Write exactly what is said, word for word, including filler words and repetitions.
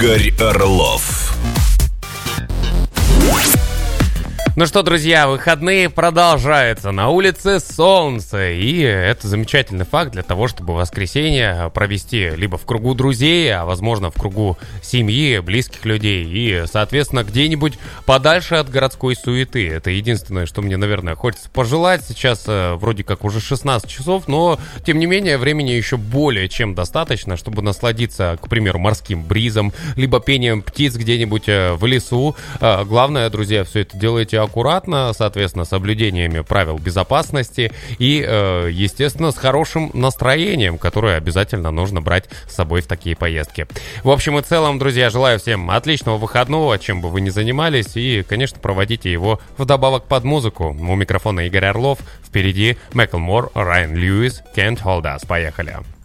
Игорь Орлов. Ну что, друзья, выходные продолжаются. На улице солнце. И это замечательный факт для того, чтобы воскресенье провести либо в кругу друзей, а возможно в кругу семьи, близких людей. И, соответственно, где-нибудь подальше от городской суеты. Это единственное, что мне, наверное, хочется пожелать. Сейчас вроде как уже шестнадцать часов, но, тем не менее, времени еще более чем достаточно, чтобы насладиться, к примеру, морским бризом, либо пением птиц где-нибудь в лесу. Главное, друзья, все это делайте аккуратно, соответственно, соблюдениями правил безопасности и, естественно, с хорошим настроением, которое обязательно нужно брать с собой в такие поездки. В общем и целом, друзья, желаю всем отличного выходного, чем бы вы ни занимались, и, конечно, проводите его вдобавок под музыку. У микрофона Игорь Орлов, впереди Мэклмор, Райан Льюис, Can't Hold Us. Поехали!